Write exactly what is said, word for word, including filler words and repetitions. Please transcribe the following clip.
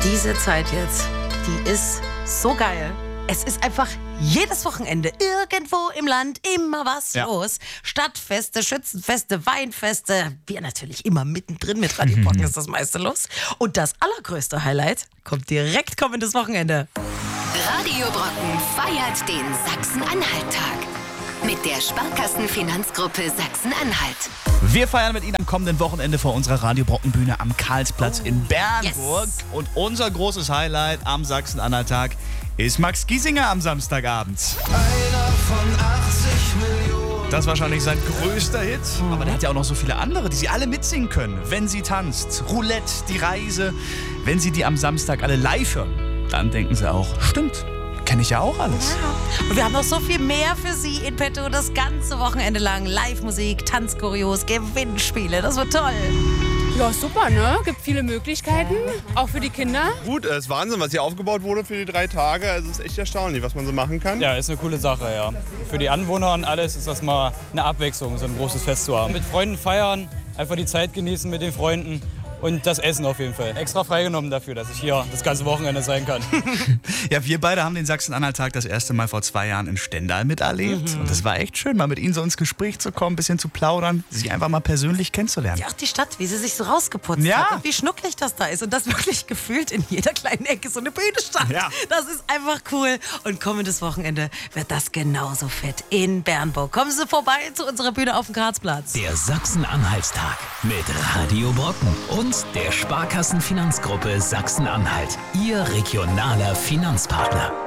Diese Zeit jetzt, die ist so geil. Es ist einfach jedes Wochenende irgendwo im Land immer was Ja. los. Stadtfeste, Schützenfeste, Weinfeste. Wir natürlich immer mittendrin mit Radio Brocken ist das meiste los. Und das allergrößte Highlight kommt direkt kommendes Wochenende. Radio Brocken feiert den Sachsen-Anhalt-Tag mit der Sparkassenfinanzgruppe Sachsen-Anhalt. Wir feiern mit Ihnen am kommenden Wochenende vor unserer Radio Brocken Bühne am Karlsplatz in Bernburg. Yes. Und unser großes Highlight am Sachsen-Anhalt-Tag ist Max Giesinger am Samstagabend. Einer von achtzig Millionen. Das ist wahrscheinlich sein größter Hit. Aber der hat ja auch noch so viele andere, die Sie alle mitsingen können. Wenn sie tanzt, Roulette, die Reise. Wenn Sie die am Samstag alle live hören, dann denken Sie auch, stimmt, kenne ich ja auch alles. Und wir haben noch so viel mehr für Sie in petto das ganze Wochenende lang. Live-Musik, Tanzkurios, Gewinnspiele. Das wird toll. Ja, super, ne? Gibt viele Möglichkeiten, auch für die Kinder. Gut, es ist Wahnsinn, was hier aufgebaut wurde für die drei Tage. Also es ist echt erstaunlich, was man so machen kann. Ja, ist eine coole Sache, ja. Für die Anwohner und alles ist das mal eine Abwechslung, so ein großes Fest zu haben. Mit Freunden feiern, einfach die Zeit genießen mit den Freunden. Und das Essen auf jeden Fall. Extra freigenommen dafür, dass ich hier das ganze Wochenende sein kann. Ja, wir beide haben den Sachsen-Anhalt-Tag das erste Mal vor zwei Jahren in Stendal miterlebt. Und das war echt schön, mal mit Ihnen so ins Gespräch zu kommen, ein bisschen zu plaudern, Sie einfach mal persönlich kennenzulernen. Ja, auch die Stadt, wie sie sich so rausgeputzt Ja. hat und wie schnucklig das da ist. Und das wirklich gefühlt in jeder kleinen Ecke so eine Bühne stand. Ja. Das ist einfach cool. Und kommendes Wochenende wird das genauso fett in Bernburg. Kommen Sie vorbei zu unserer Bühne auf dem Karlsplatz. Der Sachsen-Anhalt-Tag mit Radio Brocken und der Sparkassenfinanzgruppe Sachsen-Anhalt. Ihr regionaler Finanzpartner.